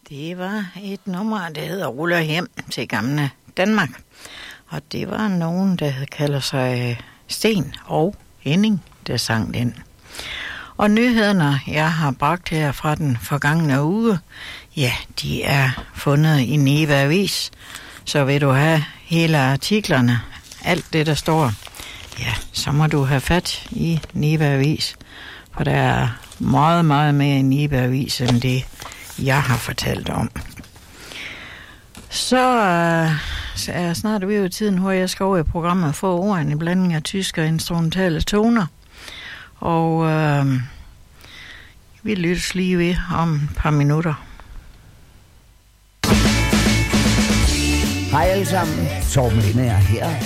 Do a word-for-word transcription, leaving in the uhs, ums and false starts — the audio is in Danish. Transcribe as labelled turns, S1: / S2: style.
S1: Det var et nummer, der hedder Ruller hjem til gamle Danmark. Og det var nogen, der kalder sig Sten og Henning, der sang den. Og nyhederne, jeg har bragt her fra den forgangne uge, ja, de er fundet i Neva Avis. Så vil du have hele artiklerne, alt det, der står, ja, så må du have fat i Neva Avis. For der er meget, meget mere i Neva Avis, end det, jeg har fortalt om. Så, øh, så er jeg snart ved i tiden, hvor jeg skal over i programmet for ordene i blanding af tysk og instrumentale toner. Og øh, vi lyttes lige ved om et par minutter.
S2: Hej alle sammen, Torben Lindager her.